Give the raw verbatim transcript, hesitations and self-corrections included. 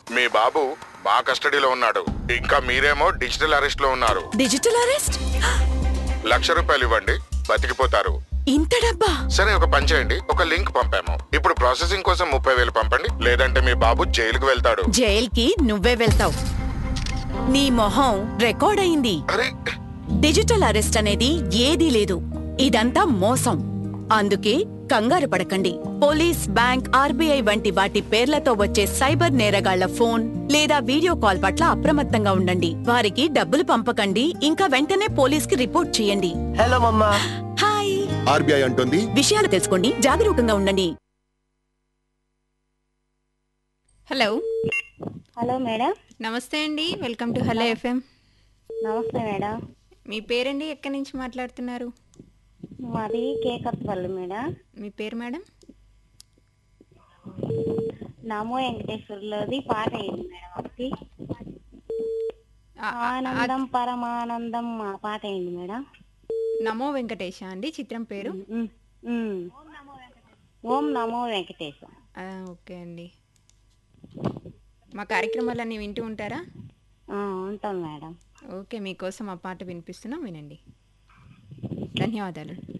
మీ బాబు మా కస్టడీలో ఉన్నాడు. ఇంకా మీరేమో డిజిటల్ అరెస్ట్ లో ఉన్నారు. Digital arrest? లక్ష రూపాయలు ఇవ్వండి, బతికిపోతారు. ఇంత డబ్బా? సరే, ఒక పని చేయండి, ఒక లింక్ పంపాము. ఇప్పుడు ప్రాసెసింగ్ కోసం ముప్పై వేలు పంపండి, లేదంటే మీ బాబు జైలుకు వెళ్తాడు. జైల్కి నువ్వే వెళ్తావు. నీ మొహం రికార్డ్ అయింది. అరే, డిజిటల్ అరెస్ట్ అనేది ఏదీ లేదు. ఇదంతా మోసం. అందుకే కంగారు పడకండి. పోలీస్, బ్యాంక్, ఆర్బీఐ వంటి వాటి పేర్లతో వచ్చే సైబర్ నేరగాళ్ల ఫోన్ లేదా వీడియో కాల్ పట్ల అప్రమత్తంగా ఉండండి. వారికి డబ్బులు పంపకండి, ఇంకా వెంటనే పోలీస్ కి రిపోర్ట్ చేయండి. హలో మమ్మా. హాయ్. ఆర్బీఐ అంటుంది, విషయాలు తెలుసుకోండి, జాగరూకంగా ఉండండి. హలో. Hello madam. నమస్తే అండి, వెల్కమ్ టు హలో ఎఫ్ఎం. నమస్తే మేడం. మీ పేరండి, ఎక్కడి నుంచి మాట్లాడుతున్నారు? మాది కేకత్పల్లి మేడం. మీ పేరు మేడం? నమో వెంకటేశ్వర్లోది పాట అయింది మేడం. ఒకటి ఆనందం పరమానందం ఆ పాట అయింది మేడం. నమో వెంకటేశ అండి చిత్రం పేరు? ఉమ్, ఉమ్. ఓం నమో వెంకటేశ. ఆ, ఓకే అండి. మా కార్యక్రమాలన్నీ వింటూ ఉంటారా? ఆ, ఉంటాం మేడం. ఓకే, మీకోసం ఆ పాట వినిపిస్తున్నాం, వినండి. ధన్యవాదాలు.